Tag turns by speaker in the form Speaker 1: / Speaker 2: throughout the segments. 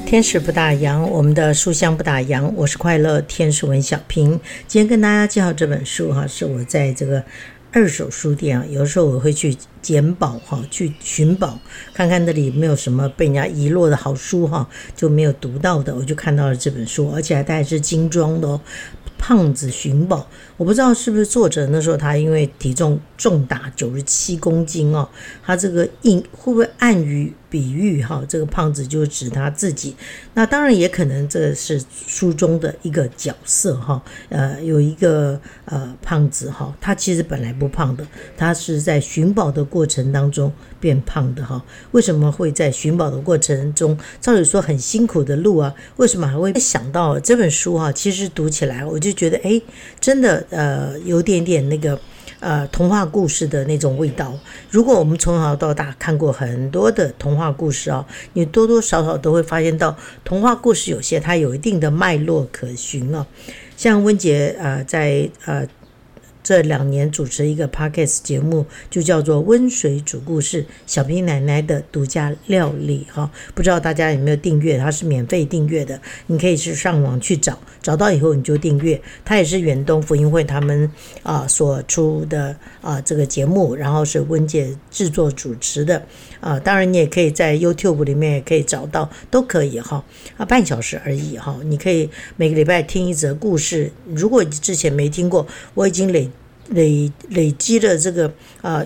Speaker 1: 天使不打烊，我们的书香不打烊。我是快乐天使文小平，今天跟大家介绍这本书是我在这个二手书店有时候我会去捡宝去寻宝，看看那里没有什么被人家遗落的好书就没有读到的，我就看到了这本书，而且它还是精装的胖子寻宝。我不知道是不是作者那时候他因为体重重达97公斤他这个会不会暗喻比喻这个胖子就是指他自己，那当然也可能这是书中的一个角色有一个胖子他其实本来不胖的，他是在寻宝的过程当中变胖的为什么会在寻宝的过程中，照理说很辛苦的路为什么还会想到这本书其实读起来我就觉得真的有点点那个童话故事的那种味道。如果我们从小到大看过很多的童话故事你多多少少都会发现到童话故事有些它有一定的脉络可循像温姐在这2年主持一个 podcast 节目，就叫做温水煮故事，小平奶奶的独家料理不知道大家有没有订阅，它是免费订阅的，你可以去上网去找到以后你就订阅。它也是远东福音会他们所出的这个节目，然后是温姐制作主持的当然你也可以在 YouTube 里面也可以找到，都可以半小时而已你可以每个礼拜听一则故事。如果之前没听过，我已经累积了这个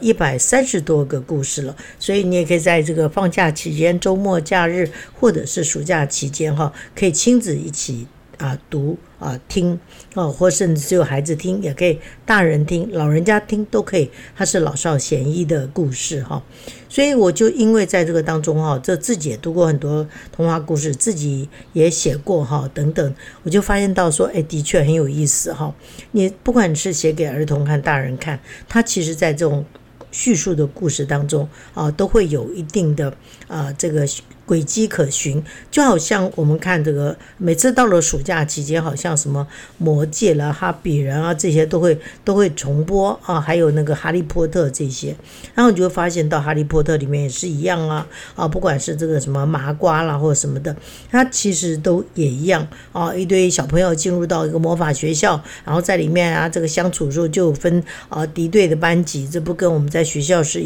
Speaker 1: 130多个故事了，所以你也可以在这个放假期间、周末假日或者是暑假期间可以亲子一起读听或甚至只有孩子听也可以，大人听老人家听都可以，它是老少咸宜的故事所以我就因为在这个当中这自己也读过很多童话故事，自己也写过等等，我就发现到说的确很有意思你不管是写给儿童看大人看，它其实在这种叙述的故事当中都会有一定的这个轨迹可循。就好像我们看这个每次到了暑假期间，好像什么魔戒啦、哈比人这些都会重播还有那个哈利波特这些，然后你就会发现到哈利波特里面也是一样不管是这个什么麻瓜啦或者什么的，它其实都也一样一堆小朋友进入到一个魔法学校，然后在里面这个相处的时候就有分敌对的班级，这不跟我们在学校是